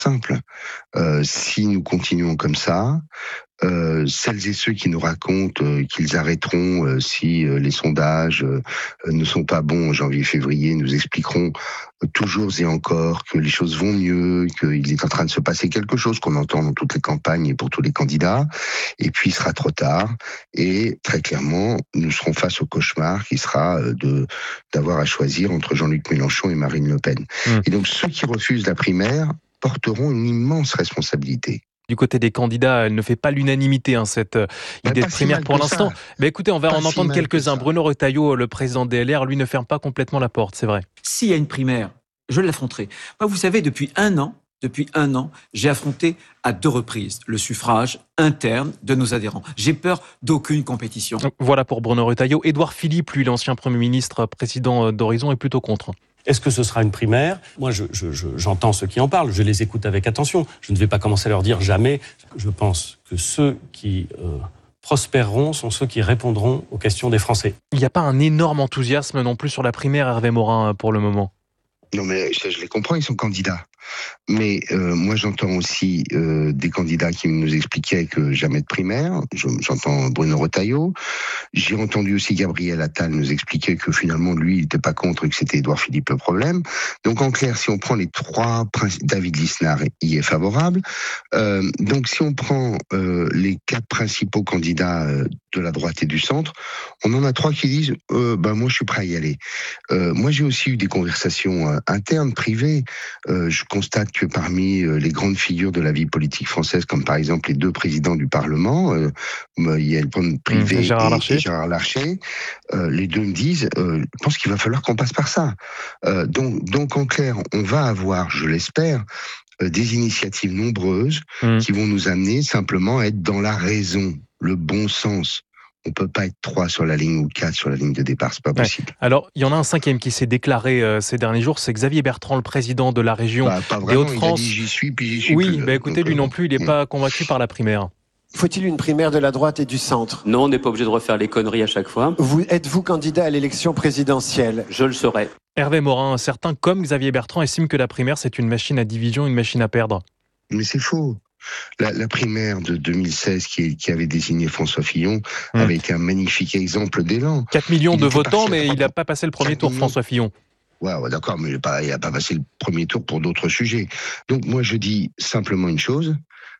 simple. Si nous continuons comme ça, celles et ceux qui nous racontent qu'ils arrêteront si les sondages ne sont pas bons en janvier-février nous expliqueront toujours et encore que les choses vont mieux, qu'il est en train de se passer quelque chose qu'on entend dans toutes les campagnes et pour tous les candidats, et puis il sera trop tard, et très clairement, nous serons face au cauchemar qui sera d'avoir à choisir entre Jean-Luc Mélenchon et Marine Le Pen. Et donc ceux qui refusent la primaire porteront une immense responsabilité. Du côté des candidats, elle ne fait pas l'unanimité, cette idée de primaire pour l'instant. Mais écoutez, on va en entendre quelques-uns. Bruno Retailleau, le président des LR, lui ne ferme pas complètement la porte, c'est vrai. S'il y a une primaire, je l'affronterai. Moi, vous savez, depuis un an, j'ai affronté à 2 reprises le suffrage interne de nos adhérents. J'ai peur d'aucune compétition. Voilà pour Bruno Retailleau. Édouard Philippe, lui, l'ancien Premier ministre, président d'Horizon, est plutôt contre. Est-ce que ce sera une primaire ? Moi, j'entends ceux qui en parlent, je les écoute avec attention. Je ne vais pas commencer à leur dire jamais. Je pense que ceux qui prospéreront sont ceux qui répondront aux questions des Français. Il n'y a pas un énorme enthousiasme non plus sur la primaire, Hervé Morin, pour le moment. Non, mais je les comprends, ils sont candidats. Mais moi, j'entends aussi des candidats qui nous expliquaient que jamais de primaire. J'entends Bruno Retailleau. J'ai entendu aussi Gabriel Attal nous expliquer que finalement, lui, il n'était pas contre et que c'était Édouard Philippe le problème. Donc, en clair, si on prend les 3, David Lisnard y est favorable. Donc, si on prend les 4 principaux candidats de la droite et du centre, on en a 3 qui disent moi, je suis prêt à y aller. Moi, j'ai aussi eu des conversations internes, privées. Je constate que parmi les grandes figures de la vie politique française, comme par exemple les 2 présidents du Parlement, Yael Braun-Pivet et Gérard Larcher, les 2 me disent je pense qu'il va falloir qu'on passe par ça. Donc en clair, on va avoir, je l'espère, des initiatives nombreuses qui vont nous amener simplement à être dans la raison, le bon sens. On peut pas être 3 sur la ligne ou 4 sur la ligne de départ, c'est pas possible. Ouais. Alors, il y en a un 5e qui s'est déclaré ces derniers jours, c'est Xavier Bertrand, le président de la région des Hauts-de-France. Il a dit j'y suis, puis j'y suis oui, plus. Écoutez, lui non plus, il n'est pas convaincu par la primaire. Faut-il une primaire de la droite et du centre ? Non, on n'est pas obligé de refaire les conneries à chaque fois. Êtes-vous candidat à l'élection présidentielle ? Je le serai. Hervé Morin, certains, comme Xavier Bertrand, estiment que la primaire, c'est une machine à division, une machine à perdre. Mais c'est faux. La primaire de 2016 qui avait désigné François Fillon avec un magnifique exemple d'élan. 4 millions de votants, mais il n'a pas passé le premier tour, François Fillon. Ouais, d'accord, mais il n'a pas passé le premier tour pour d'autres sujets. Donc moi, je dis simplement une chose.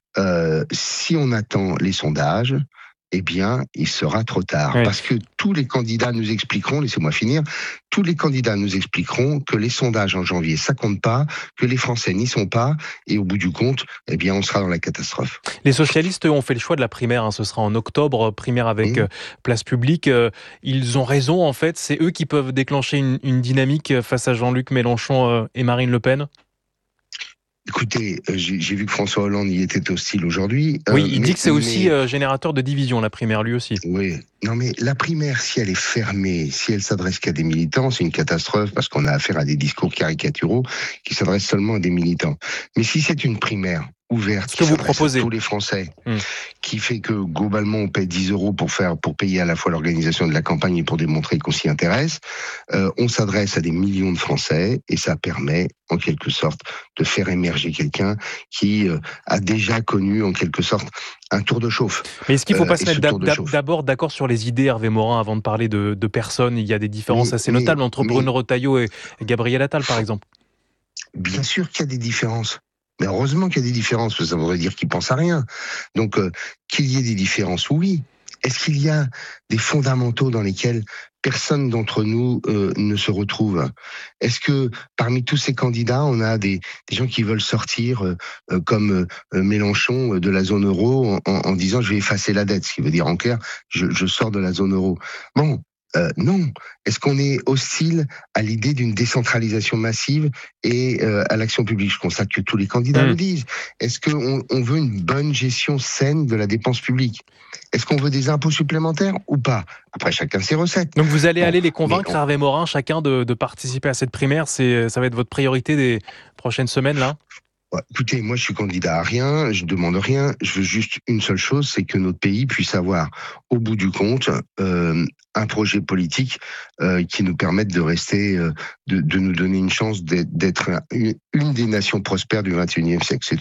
Si on attend les sondages, eh bien, il sera trop tard. Oui. Parce que tous les candidats nous expliqueront, laissez-moi finir, tous les candidats nous expliqueront que les sondages en janvier, ça compte pas, que les Français n'y sont pas, et au bout du compte, eh bien, on sera dans la catastrophe. Les socialistes, eux, ont fait le choix de la primaire, ce sera en octobre, primaire avec Place Publique. Ils ont raison, en fait, c'est eux qui peuvent déclencher une dynamique face à Jean-Luc Mélenchon et Marine Le Pen. Écoutez, j'ai vu que François Hollande y était hostile aujourd'hui. Oui, il dit que c'est aussi générateur de division, la primaire, lui aussi. Oui. Non, mais la primaire, si elle est fermée, si elle s'adresse qu'à des militants, c'est une catastrophe parce qu'on a affaire à des discours caricaturaux qui s'adressent seulement à des militants. Mais si c'est une primaire ouverte, ce que vous proposez à tous les Français, qui fait que globalement on paie 10 € pour payer à la fois l'organisation de la campagne et pour démontrer qu'on s'y intéresse, on s'adresse à des millions de Français et ça permet en quelque sorte de faire émerger quelqu'un qui a déjà connu en quelque sorte un tour de chauffe. Mais est-ce qu'il ne faut pas se mettre d'abord d'accord sur les idées, Hervé Morin, avant de parler de personnes ? Il y a des différences assez notables entre Bruno Retailleau et Gabriel Attal, par exemple. Bien sûr qu'il y a des différences. Mais heureusement qu'il y a des différences, parce que ça voudrait dire qu'ils pensent à rien. Donc, qu'il y ait des différences, oui. Est-ce qu'il y a des fondamentaux dans lesquels personne d'entre nous ne se retrouve ? Est-ce que parmi tous ces candidats, on a des gens qui veulent sortir comme Mélenchon de la zone euro en disant « je vais effacer la dette », ce qui veut dire en clair « je sors de la zone euro ». Bon. Non. Est-ce qu'on est hostile à l'idée d'une décentralisation massive et à l'action publique ? Je constate que tous les candidats le disent. Est-ce qu'on veut une bonne gestion saine de la dépense publique ? Est-ce qu'on veut des impôts supplémentaires ou pas ? Après, chacun ses recettes. Donc vous allez aller les convaincre, Hervé Morin, chacun de participer à cette primaire. Ça va être votre priorité des prochaines semaines, là ? Ouais, écoutez, moi je suis candidat à rien, je demande rien, je veux juste une seule chose, c'est que notre pays puisse avoir, au bout du compte, un projet politique qui nous permette de rester, de nous donner une chance d'être une des nations prospères du XXIe siècle.